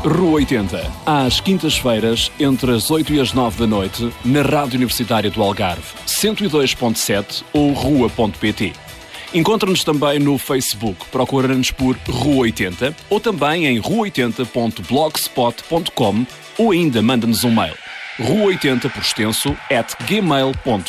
Rua 80, às quintas-feiras, entre as 8 e as 9 da noite, na Rádio Universitária do Algarve, 102.7 ou rua.pt. Encontra-nos também no Facebook, procura-nos por Rua 80 ou também em rua80.blogspot.com ou ainda manda-nos um mail, rua80 por extenso @gmail.com.